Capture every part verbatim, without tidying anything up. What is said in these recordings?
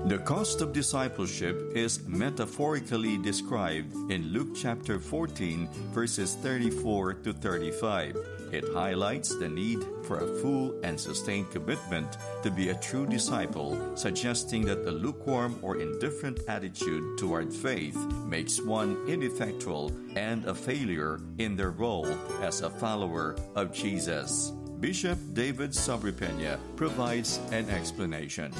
The cost of discipleship is metaphorically described in Luke chapter fourteen, verses thirty-four to thirty-five. It highlights the need for a full and sustained commitment to be a true disciple, suggesting that the lukewarm or indifferent attitude toward faith makes one ineffectual and a failure in their role as a follower of Jesus. Bishop David Sobrepena provides an explanation.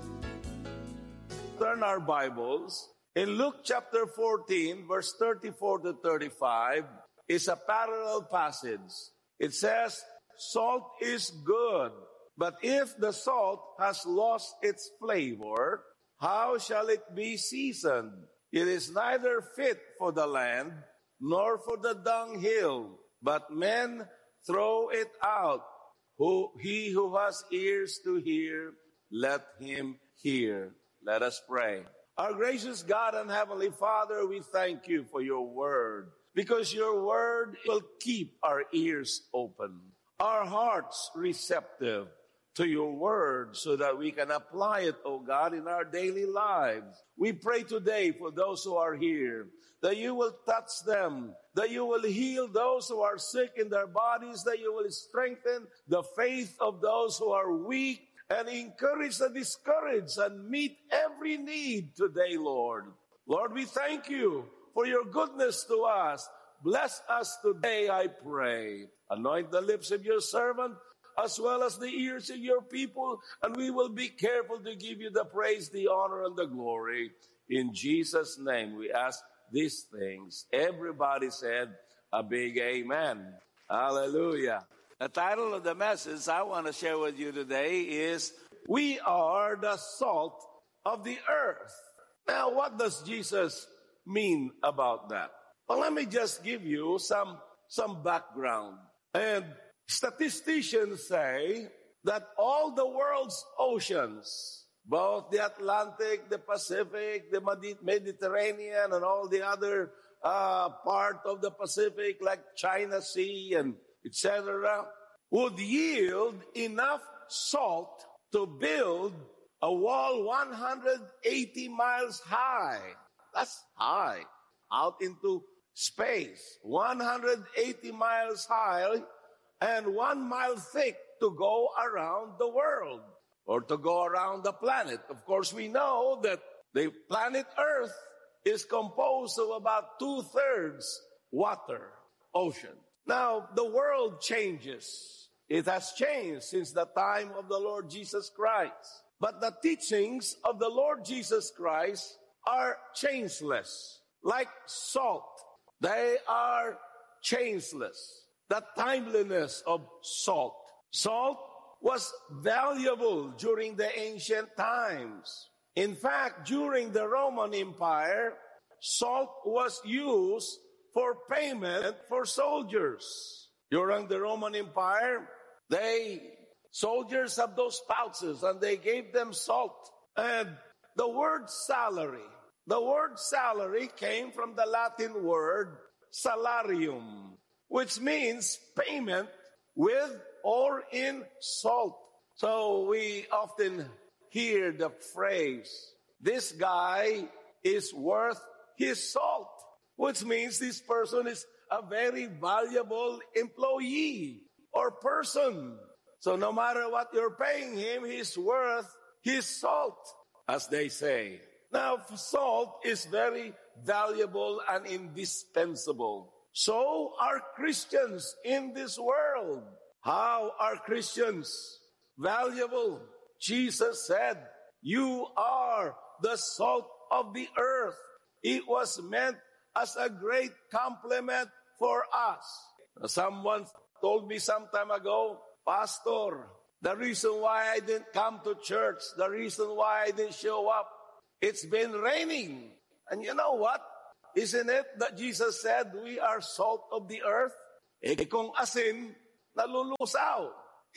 Turn our Bibles. In Luke chapter fourteen, verse thirty-four to thirty-five, is a parallel passage. It says, salt is good, but if the salt has lost its flavor, how shall it be seasoned? It is neither fit for the land, nor for the dunghill, but men throw it out. Who, he who has ears to hear, let him hear. Let us pray. Our gracious God and Heavenly Father, we thank you for your word, because your word will keep our ears open, our hearts receptive to your word, so that we can apply it, O God, in our daily lives. We pray today for those who are here, that you will touch them, that you will heal those who are sick in their bodies, that you will strengthen the faith of those who are weak, and encourage the discouraged, and meet every need today, Lord. Lord, we thank you for your goodness to us. Bless us today, I pray. Anoint the lips of your servant, as well as the ears of your people, and we will be careful to give you the praise, the honor, and the glory. In Jesus' name, we ask these things. Everybody said a big amen. Hallelujah. The title of the message I want to share with you today is, We Are the Salt of the Earth. Now, what does Jesus mean about that? Well, let me just give you some, some background. And statisticians say that all the world's oceans, both the Atlantic, the Pacific, the Mediterranean, and all the other uh, part of the Pacific, like China Sea and et cetera, would yield enough salt to build a wall one hundred eighty miles high. That's high. Out into space. one hundred eighty miles high and one mile thick to go around the world, or to go around the planet. Of course, we know that the planet Earth is composed of about two-thirds water, ocean. Now, the world changes. It has changed since the time of the Lord Jesus Christ. But the teachings of the Lord Jesus Christ are changeless, like salt. They are changeless. The timeliness of salt. Salt was valuable during the ancient times. In fact, during the Roman Empire, salt was used for payment for soldiers. During the Roman Empire, they, soldiers have those pouches, and they gave them salt. And the word salary, the word salary came from the Latin word salarium, which means payment with or in salt. So we often hear the phrase, this guy is worth his salt, which means this person is a very valuable employee or person. So no matter what you're paying him, he's worth his salt, as they say. Now, salt is very valuable and indispensable. So are Christians in this world. How are Christians valuable? Jesus said, you are the salt of the earth. It was meant as a great compliment for us. Someone told me some time ago, Pastor, the reason why I didn't come to church, the reason why I didn't show up, it's been raining. And you know what? Isn't it that Jesus said we are salt of the earth? Eh kung asin, nalulusaw.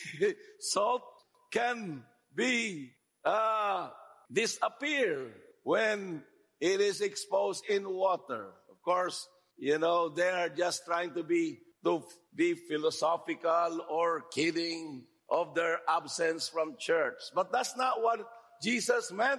Salt can be, uh, disappear when it is exposed in water. Of course, you know, they are just trying to be, to be philosophical or kidding of their absence from church. But that's not what Jesus meant.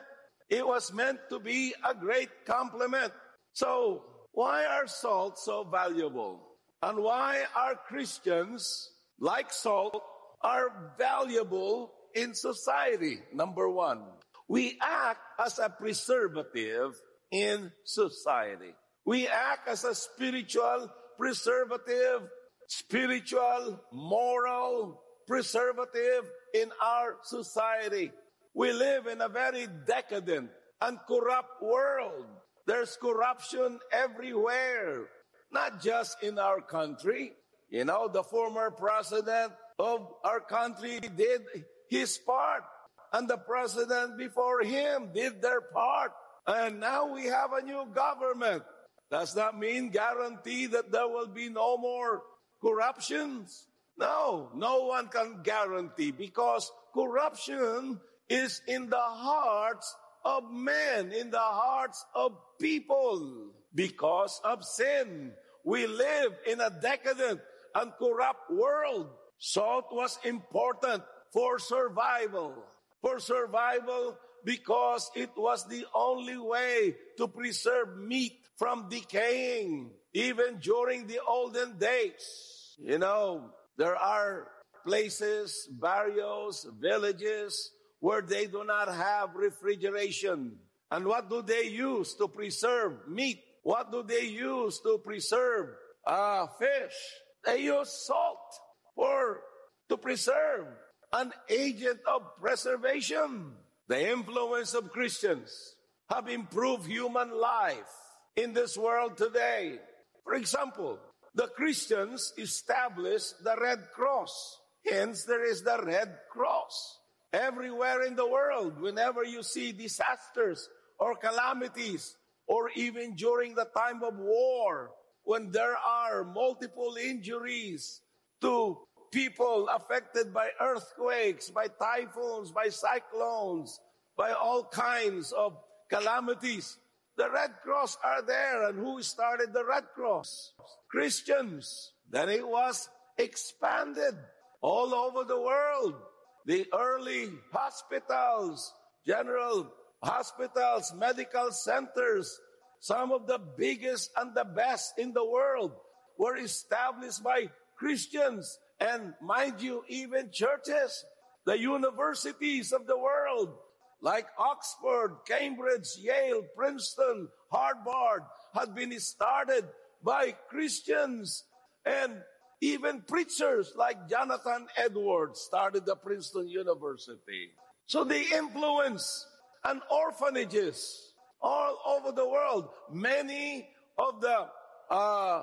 It was meant to be a great compliment. So, why are salt so valuable? And why are Christians, like salt, are valuable in society? Number one, we act as a preservative in society. We act as a spiritual preservative, spiritual, moral preservative in our society. We live in a very decadent and corrupt world. There's corruption everywhere, not just in our country. You know, the former president of our country did his part, and the president before him did their part. And now we have a new government. Does that mean guarantee that there will be no more corruptions? No, no one can guarantee, because corruption is in the hearts of men, in the hearts of people. Because of sin, we live in a decadent and corrupt world. Salt was important for survival. For survival, because it was the only way to preserve meat from decaying, even during the olden days. You know, there are places, barrios, villages, where they do not have refrigeration. And what do they use to preserve meat? What do they use to preserve uh, fish? They use salt for to preserve, an agent of preservation. The influence of Christians have improved human life in this world today. For example, the Christians established the Red Cross. Hence, there is the Red Cross. Everywhere in the world, whenever you see disasters or calamities, or even during the time of war, when there are multiple injuries to people affected by earthquakes, by typhoons, by cyclones, by all kinds of calamities, the Red Cross are there. And who started the Red Cross? Christians. Then it was expanded all over the world. The early hospitals, general hospitals, medical centers, some of the biggest and the best in the world, were established by Christians. And mind you, even churches, the universities of the world, like Oxford, Cambridge, Yale, Princeton, Harvard, had been started by Christians. And even preachers like Jonathan Edwards started the Princeton University. So they influence, and orphanages all over the world. Many of the uh,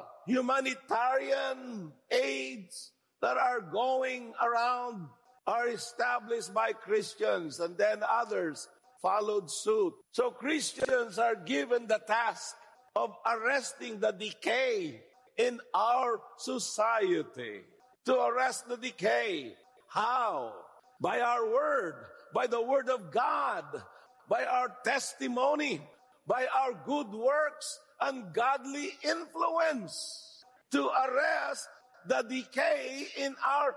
humanitarian aids that are going around are established by Christians, and then others followed suit. So Christians are given the task of arresting the decay in our society. To arrest the decay. How? By our word, by the word of God, by our testimony, by our good works and godly influence, to arrest the decay in our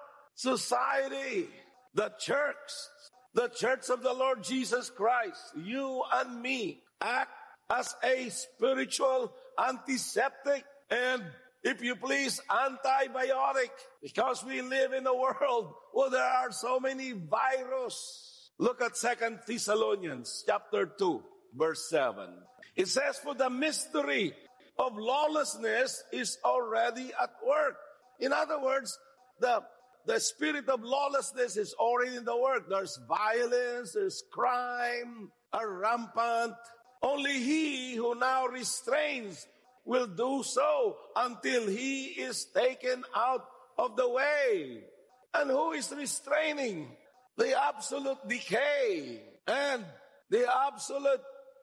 society. The church, the church of the Lord Jesus Christ, you and me, act as a spiritual antiseptic and, if you please, antibiotic, because we live in a world where there are so many viruses. Look at Second Thessalonians chapter two, verse seven. It says, for the mystery of lawlessness is already at work. In other words, the, the spirit of lawlessness is already in the work. There's violence, there's crime, are rampant. Only he who now restrains will do so until he is taken out of the way. And who is restraining? The absolute decay and the absolute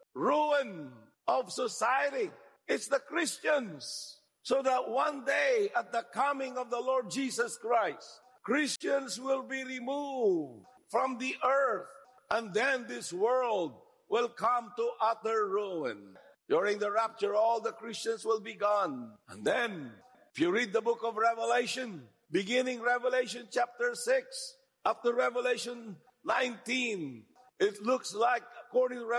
ruin of society. It's the Christians. So that one day at the coming of the Lord Jesus Christ, Christians will be removed from the earth, and then this world will come to utter ruin. During the rapture, all the Christians will be gone. And then, if you read the book of Revelation, beginning Revelation chapter six, up to Revelation nineteen, it looks like, according to Revelation,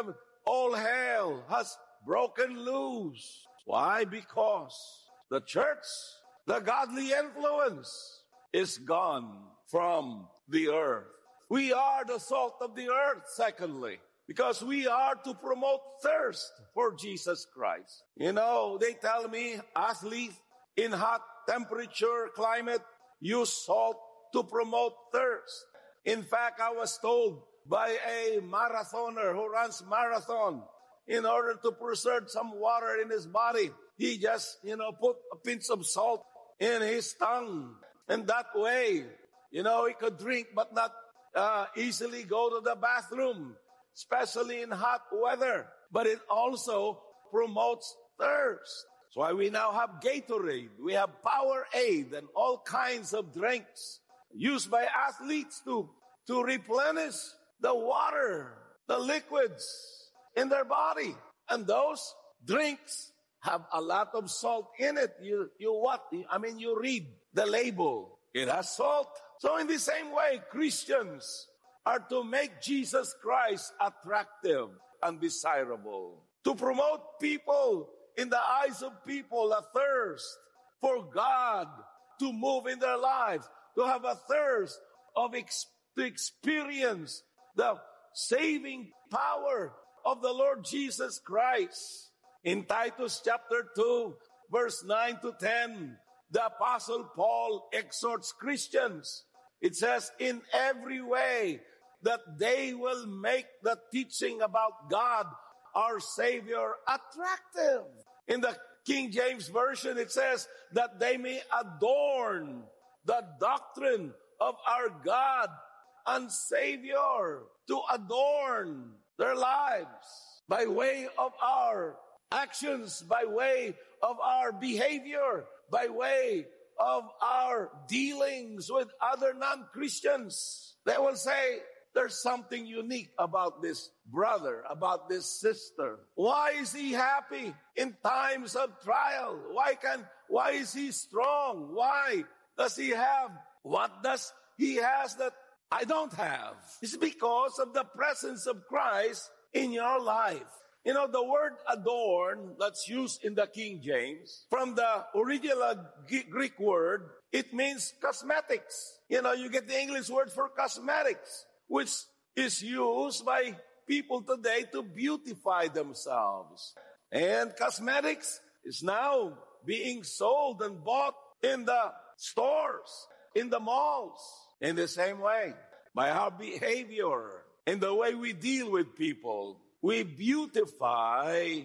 all hell has broken loose. Why? Because the church, the godly influence, is gone from the earth. We are the salt of the earth, secondly, because we are to promote thirst for Jesus Christ. You know, they tell me, athletes in hot temperature climate use salt to promote thirst. In fact, I was told by a marathoner who runs marathon, in order to preserve some water in his body, he just, you know, put a pinch of salt in his tongue. And that way, you know, he could drink but not uh, easily go to the bathroom, especially in hot weather. But it also promotes thirst. That's why we now have Gatorade, we have Powerade, and all kinds of drinks used by athletes to, to replenish the water, the liquids in their body. And those drinks have a lot of salt in it. You, you what? I mean, you read the label. It has salt. So in the same way, Christians are to make Jesus Christ attractive and desirable. To promote people, in the eyes of people, a thirst for God to move in their lives. To have a thirst of ex- to experience the saving power of the Lord Jesus Christ. In Titus chapter two, verse nine to ten, the Apostle Paul exhorts Christians. It says, in every way that they will make the teaching about God, our Savior, attractive. In the King James Version, it says that they may adorn the doctrine of our God and Savior, to adorn their lives by way of our actions, by way of our behavior, by way of our dealings with other non-Christians. They will say, there's something unique about this brother, about this sister. Why is he happy in times of trial? Why can, why is he strong? Why does he have, what does he has that I don't have? It's because of the presence of Christ in your life. You know, the word adorn that's used in the King James, from the original Greek word, it means cosmetics. You know, you get the English word for cosmetics, which is used by people today to beautify themselves. And cosmetics is now being sold and bought in the stores, in the malls. In the same way, by our behavior, in the way we deal with people, we beautify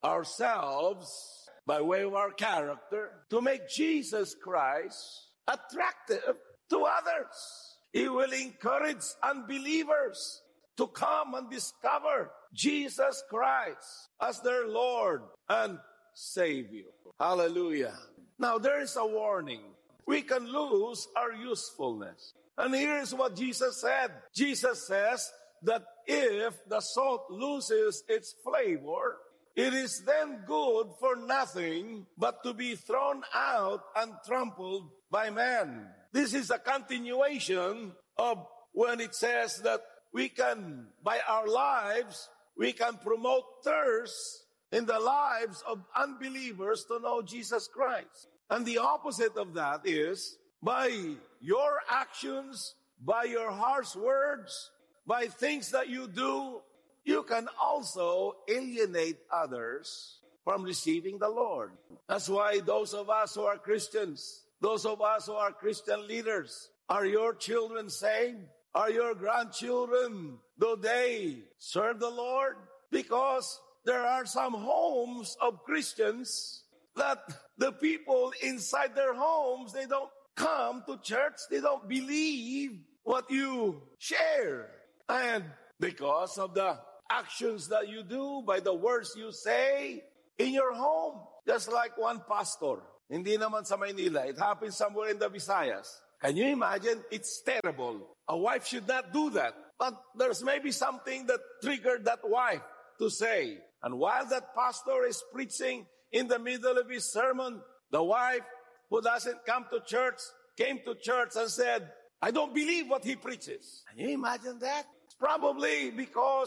ourselves by way of our character to make Jesus Christ attractive to others. He will encourage unbelievers to come and discover Jesus Christ as their Lord and Savior. Hallelujah. Now there is a warning. We can lose our usefulness. And here is what Jesus said. Jesus says that if the salt loses its flavor, it is then good for nothing but to be thrown out and trampled by men. This is a continuation of when it says that we can, by our lives, we can promote thirst in the lives of unbelievers to know Jesus Christ. And the opposite of that is, by your actions, by your harsh words, by things that you do, you can also alienate others from receiving the Lord. That's why those of us who are Christians, those of us who are Christian leaders, are your children saved? Are your grandchildren, do they serve the Lord? Because there are some homes of Christians that the people inside their homes, they don't come to church. They don't believe what you share. And because of the actions that you do, by the words you say in your home, just like one pastor, hindi naman sa Maynila, it happens somewhere in the Visayas. Can you imagine? It's terrible. A wife should not do that. But there's maybe something that triggered that wife to say. And while that pastor is preaching in the middle of his sermon, the wife who doesn't come to church came to church and said, I don't believe what he preaches. Can you imagine that? It's probably because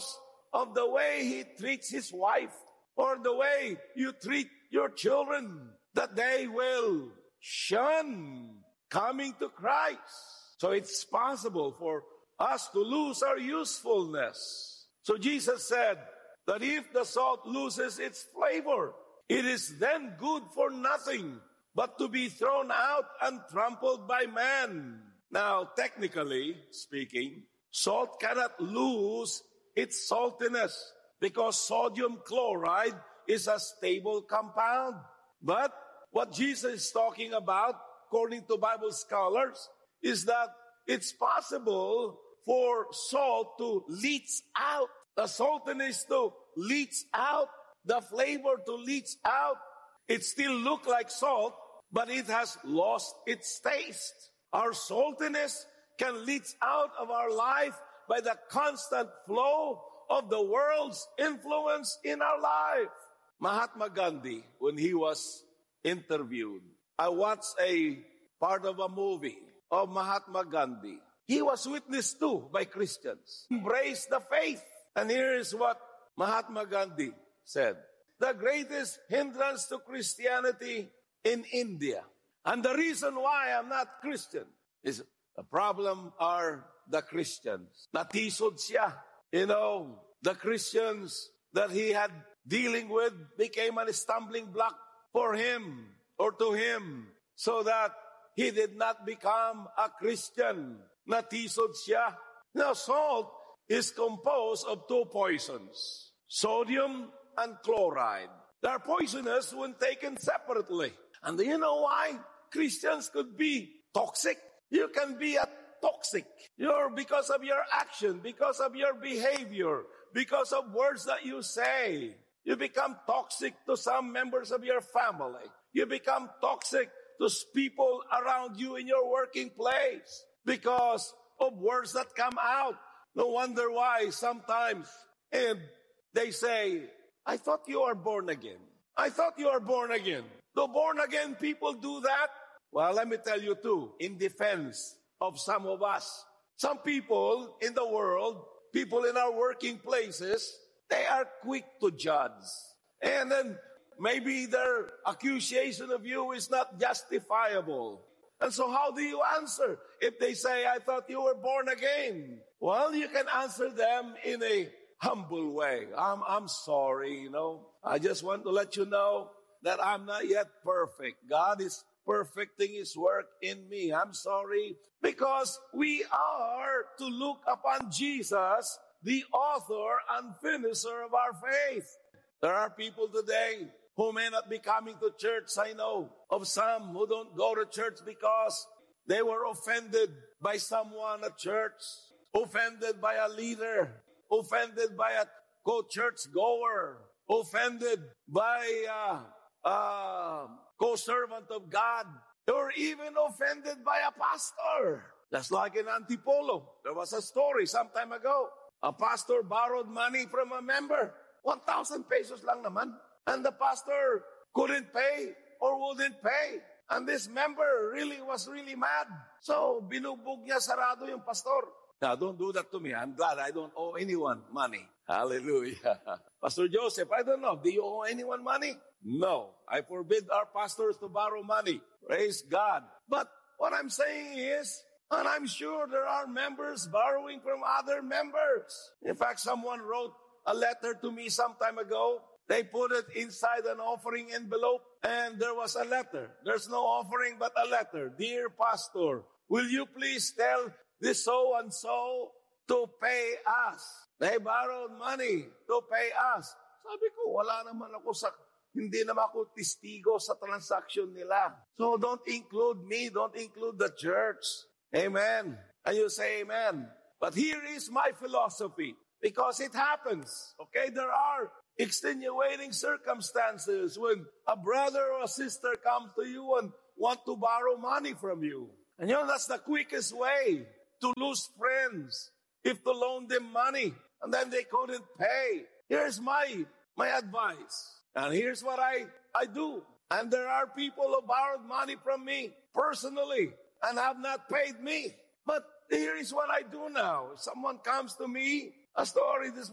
of the way he treats his wife or the way you treat your children, that they will shun coming to Christ. So it's possible for us to lose our usefulness. So Jesus said that if the salt loses its flavor, it is then good for nothing but to be thrown out and trampled by men. Now, technically speaking, salt cannot lose its saltiness because sodium chloride is a stable compound. But what Jesus is talking about, according to Bible scholars, is that it's possible for salt to leach out, the saltiness to leach out, the flavor to leach out. It still looks like salt, but it has lost its taste. Our saltiness can leach out of our life by the constant flow of the world's influence in our life. Mahatma Gandhi, when he was interviewed, I watched a part of a movie of Mahatma Gandhi. He was witnessed to by Christians. Embrace the faith. And here is what Mahatma Gandhi said. The greatest hindrance to Christianity in India, and the reason why I'm not Christian, is the problem are the Christians. Natisod siya. You know, the Christians that he had dealing with became a stumbling block for him or to him, so that he did not become a Christian. Natisod siya. Now, salt is composed of two poisons, sodium and chloride. They are poisonous when taken separately. And do you know why Christians could be toxic? You can be a toxic. You're because of your action, because of your behavior, because of words that you say. You become toxic to some members of your family. You become toxic to people around you in your working place because of words that come out. No wonder why sometimes and they say, I thought you are born again. I thought you are born again. Do born again people do that? Well, let me tell you too, in defense of some of us, some people in the world, people in our working places, they are quick to judge. And then maybe their accusation of you is not justifiable. And so how do you answer? If they say, I thought you were born again. Well, you can answer them in a humble way. I'm, I'm sorry, you know. I just want to let you know that I'm not yet perfect. God is perfecting His work in me. I'm sorry. Because we are to look upon Jesus, the author and finisher of our faith. There are people today who may not be coming to church. I know of some who don't go to church because they were offended by someone at church, offended by a leader, offended by a co-church goer, offended by a, a co-servant of God, or even offended by a pastor. Just like in Antipolo, there was a story some time ago. A pastor borrowed money from a member. one thousand pesos lang naman. And the pastor couldn't pay or wouldn't pay. And this member really was really mad. So, binubog niya sarado yung pastor. Now, don't do that to me. I'm glad I don't owe anyone money. Hallelujah. Pastor Joseph, I don't know. Do you owe anyone money? No. I forbid our pastors to borrow money. Praise God. But what I'm saying is, and I'm sure there are members borrowing from other members. In fact, someone wrote a letter to me some time ago. They put it inside an offering envelope, and there was a letter. There's no offering but a letter. Dear Pastor, will you please tell this so-and-so to pay us? They borrowed money to pay us. Sabi ko, wala naman ako sa, hindi naman ako testigo sa transaction nila. So don't include me, don't include the church. Amen. And you say amen. But here is my philosophy, because it happens. Okay, there are extenuating circumstances when a brother or a sister comes to you and want to borrow money from you. And you know, that's the quickest way to lose friends, if to loan them money and then they couldn't pay. Here's my my advice. And here's what I, I do. And there are people who borrowed money from me personally and have not paid me. But here is what I do now. If someone comes to me, a story, this my,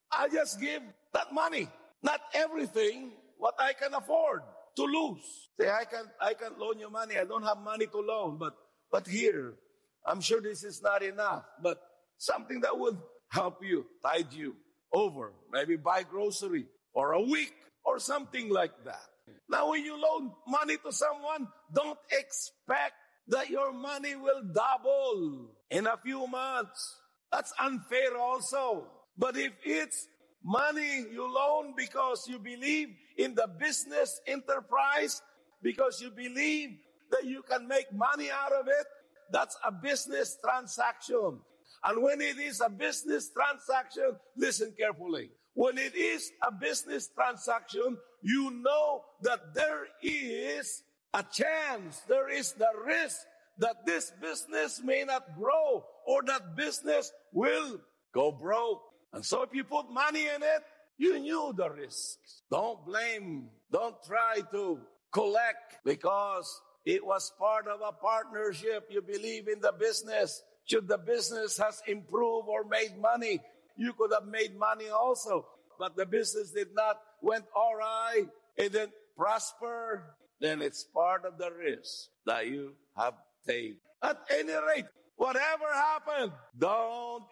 I just give that money. Not everything what I can afford to lose. Say, I can I can loan you money. I don't have money to loan, but but here, I'm sure this is not enough. But something that would help you, tide you over. Maybe buy grocery for a week or something like that. Now, when you loan money to someone, don't expect that your money will double in a few months. That's unfair also. But if it's money you loan because you believe in the business enterprise, because you believe that you can make money out of it, that's a business transaction. And when it is a business transaction, listen carefully. When it is a business transaction, you know that there is a chance, there is the risk that this business may not grow or that business will go broke. And so if you put money in it, you knew the risks. Don't blame, don't try to collect because it was part of a partnership. You believe in the business. Should the business has improved or made money, you could have made money also. But the business did not, went awry, it didn't prosper, then it's part of the risk that you have taken. At any rate, whatever happened, don't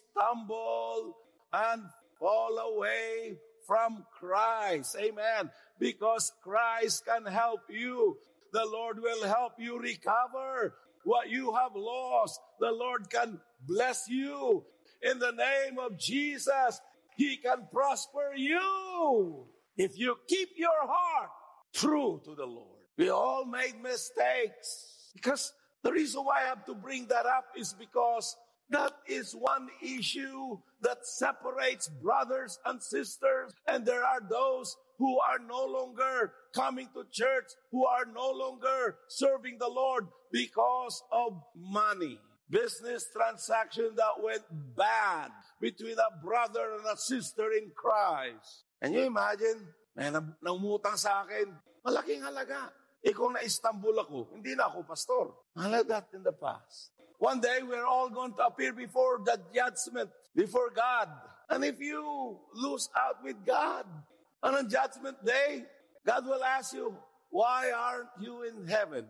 stumble and fall away from Christ. Amen. Because Christ can help you. The Lord will help you recover what you have lost. The Lord can bless you. In the name of Jesus, He can prosper you if you keep your heart true to the Lord. We all made mistakes. Because the reason why I have to bring that up is because that is one issue that separates brothers and sisters. And there are those who are no longer coming to church, who are no longer serving the Lord because of money. Business transaction that went bad between a brother and a sister in Christ. Can you imagine? May namutang sa akin, malaking halaga. Eh kung na-Istanbul ako, hindi na ako pastor. I had that in the past. One day, we're all going to appear before the judgment, before God. And if you lose out with God, on a judgment day, God will ask you, why aren't you in heaven?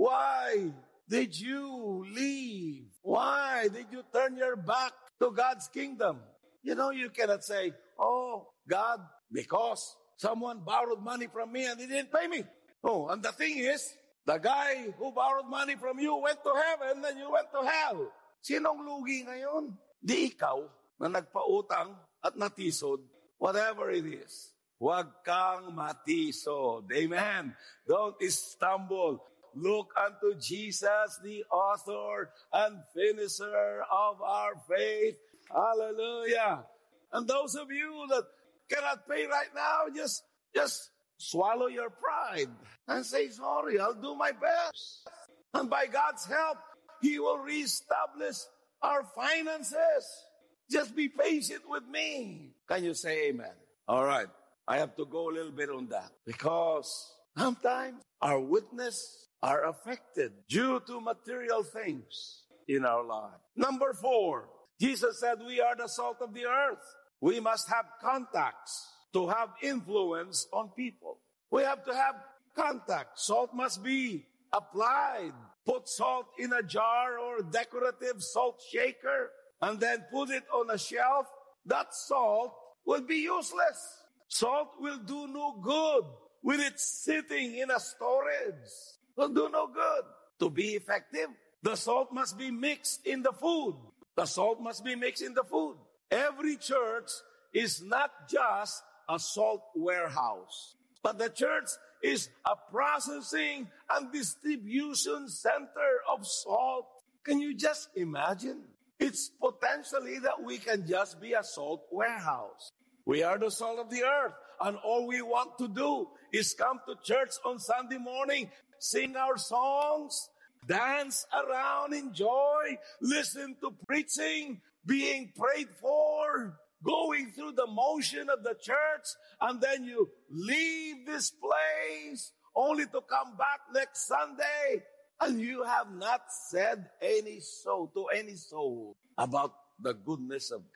Why did you leave? Why did you turn your back to God's kingdom? You know, you cannot say, oh, God, because someone borrowed money from me and he didn't pay me. Oh, and the thing is, the guy who borrowed money from you went to heaven and you went to hell. Sinong lugi ngayon? Di ikaw na nagpautang at natisod, whatever it is. Huwag kang matisod. Amen. Don't stumble. Look unto Jesus, the author and finisher of our faith. Hallelujah. And those of you that cannot pay right now, just, just swallow your pride and say, sorry, I'll do my best. And by God's help, He will reestablish our finances. Just be patient with me. Can you say amen? All right. I have to go a little bit on that because sometimes our witness are affected due to material things in our life. Number four, Jesus said we are the salt of the earth. We must have contacts to have influence on people. We have to have contact. Salt must be applied. Put salt in a jar or decorative salt shaker and then put it on a shelf. That salt will be useless. Salt will do no good with it sitting in a storage. Will do no good. To be effective, the salt must be mixed in the food. The salt must be mixed in the food. Every church is not just a salt warehouse, but the church is a processing and distribution center of salt. Can you just imagine? It's potentially that we can just be a salt warehouse. We are the salt of the earth, and all we want to do is come to church on Sunday morning, sing our songs, dance around, enjoy, listen to preaching, being prayed for, going through the motion of the church, and then you leave this place only to come back next Sunday, and you have not said any soul to any soul about the goodness of God.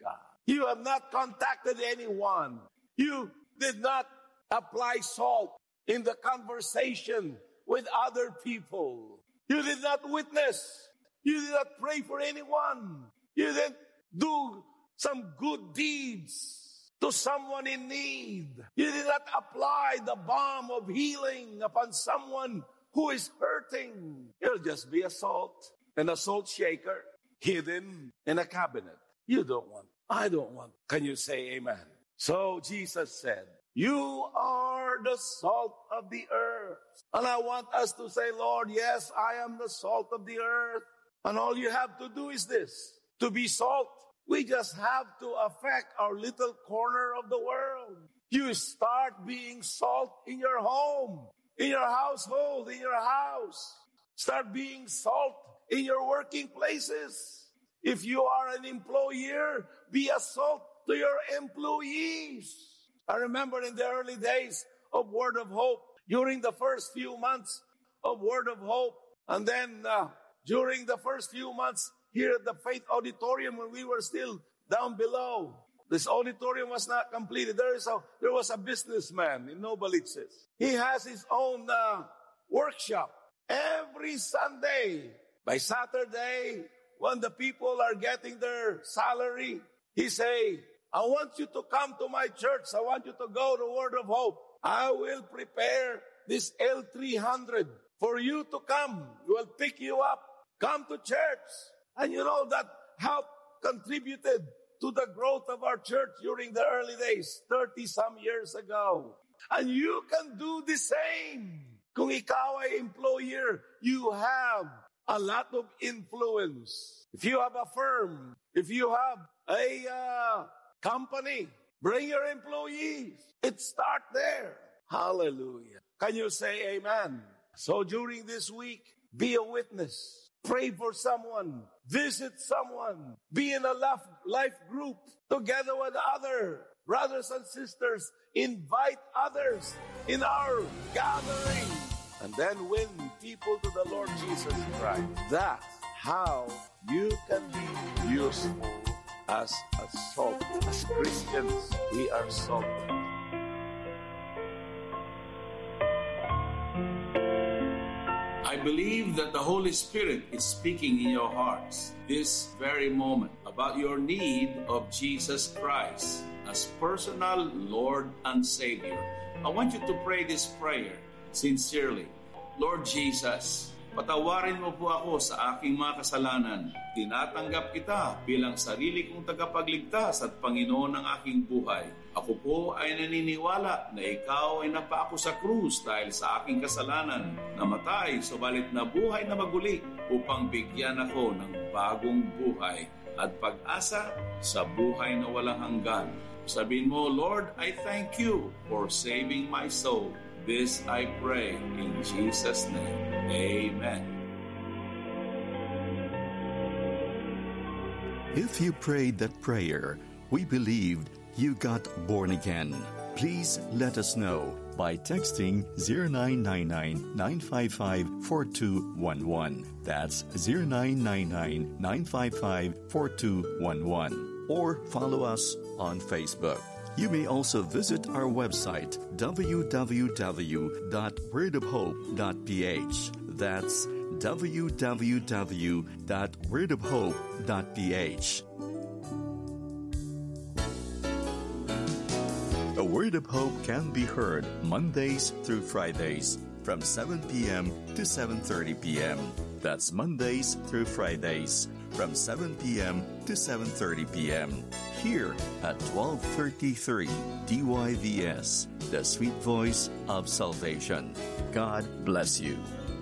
You have not contacted anyone. You did not apply salt in the conversation with other people. You did not witness. You did not pray for anyone. You didn't do some good deeds to someone in need. You did not apply the balm of healing upon someone who is hurting. It'll just be a salt and a salt shaker hidden in a cabinet. You don't want. I don't want. Can you say amen? So Jesus said, you are the salt of the earth. And I want us to say, Lord, yes, I am the salt of the earth. And all you have to do is this, to be salt. We just have to affect our little corner of the world. You start being salt in your home, in your household, in your house. Start being salt in your working places. If you are an employer, be a salt to your employees. I remember in the early days of Word of Hope, during the first few months of Word of Hope, and then uh, during the first few months here at the Faith Auditorium when we were still down below. This auditorium was not completed. There is a there was a businessman in Novaliches. He has his own uh, workshop every Sunday. By Saturday, when the people are getting their salary, he say, I want you to come to my church. I want you to go to Word of Hope. I will prepare this L three hundred for you to come. We will pick you up. Come to church. And you know that helped contributed to the growth of our church during the early days, thirty some years ago. And you can do the same. Kung ikaw ay employer, you have a lot of influence. If you have a firm, if you have a uh, company, bring your employees. It starts there. Hallelujah. Can you say amen? So during this week, be a witness. Pray for someone. Visit someone. Be in a life group together with other brothers and sisters. Invite others in our gathering. And then win people to the Lord Jesus Christ. That's how you can be useful as a salt. As Christians, we are salt. I believe that the Holy Spirit is speaking in your hearts this very moment about your need of Jesus Christ as personal Lord and Savior. I want you to pray this prayer sincerely. Lord Jesus, patawarin mo po ako sa aking mga kasalanan. Tinatanggap kita bilang sarili kong tagapagligtas at Panginoon ng aking buhay. Ako po ay naniniwala na ikaw ay napaako sa krus dahil sa aking kasalanan, namatay subalit na buhay na maguli upang bigyan ako ng bagong buhay at pag-asa sa buhay na walang hanggan. Sabihin mo, Lord, I thank you for saving my soul. This I pray in Jesus' name. Amen. If you prayed that prayer, we believed you got born again. Please let us know by texting zero nine nine nine, nine five five, four two one one. That's zero nine nine nine, nine five five, four two one one. Or follow us on Facebook. You may also visit our website, w w w dot word of hope dot p h. That's w w w dot word of hope dot p h. A Word of Hope can be heard Mondays through Fridays from seven p.m. to seven thirty p.m. That's Mondays through Fridays from seven p.m. to seven thirty p.m. here at twelve thirty-three D Y V S, the sweet voice of salvation. God bless you.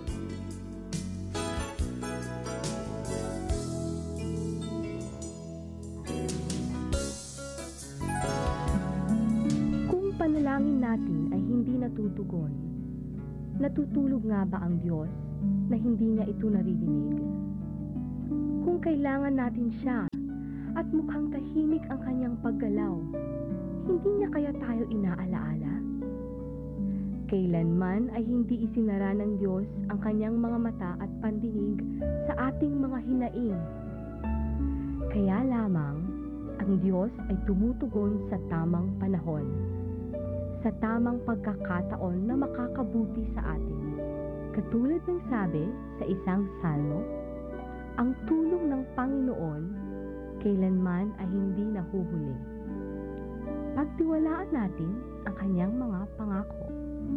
Kung panalangin natin ay hindi natutugon, natutulog nga ba ang Diyos na hindi niya ito naririnig? Kung kailangan natin siya at mukhang tahimik ang kanyang paggalaw, hindi niya kaya tayo inaalaala? Kailanman ay hindi isinara ng Diyos ang kanyang mga mata at pandinig sa ating mga hinaing. Kaya lamang, ang Diyos ay tumutugon sa tamang panahon, sa tamang pagkakataon na makakabuti sa atin. Katulad ng sabi sa isang salmo, ang tulong ng Panginoon kailanman ay hindi nahuhuli. Pagtiwalaan natin ang kanyang mga pangako.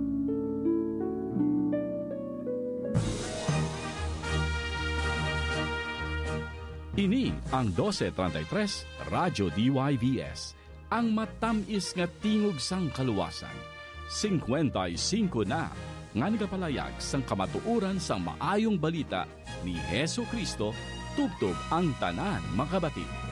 Ini ang twelve thirty-three Radyo D Y V S, ang matamis nga tingog sang kaluwasan. fifty-five na nga nagapalayag sang kamatuoran sang maayong balita ni Hesu Kristo tubtob ang tanan makabati.